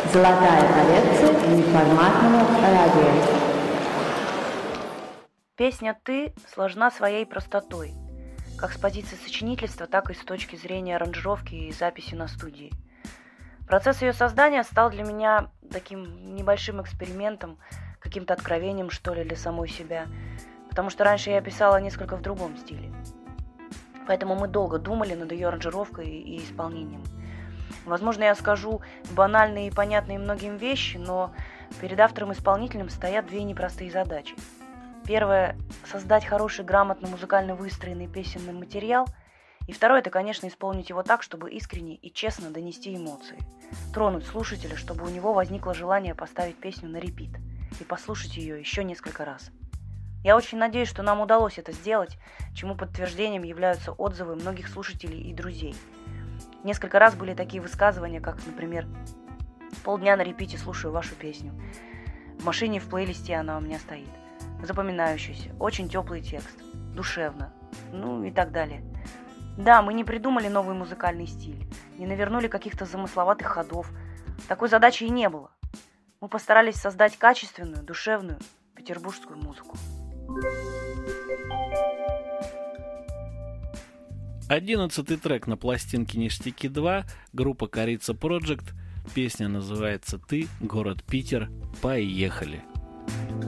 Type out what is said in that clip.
Золотая коллекция неформатного радио. Песня «Ты» сложна своей простотой, как с позиции сочинительства, так и с точки зрения аранжировки и записи на студии. Процесс ее создания стал для меня таким небольшим экспериментом, каким-то откровением, что ли, для самой себя, потому что раньше я писала несколько в другом стиле. Поэтому мы долго думали над ее аранжировкой и исполнением. Возможно, я скажу банальные и понятные многим вещи, но перед автором-исполнителем стоят две непростые задачи. Первое – создать хороший, грамотно, музыкально выстроенный песенный материал. И второе – это, конечно, исполнить его так, чтобы искренне и честно донести эмоции. Тронуть слушателя, чтобы у него возникло желание поставить песню на репит и послушать ее еще несколько раз. Я очень надеюсь, что нам удалось это сделать, чему подтверждением являются отзывы многих слушателей и друзей. Несколько раз были такие высказывания, как, например, «Полдня на репите слушаю вашу песню», «В машине в плейлисте она у меня стоит», «Запоминающийся», «Очень теплый текст», «Душевно», ну и так далее. Да, мы не придумали новый музыкальный стиль, не навернули каких-то замысловатых ходов. Такой задачи и не было. Мы постарались создать качественную, душевную петербургскую музыку. 11-й трек на пластинке «Ништяки 2», группа «Корица Project». Песня называется «Ты, город Питер». Поехали!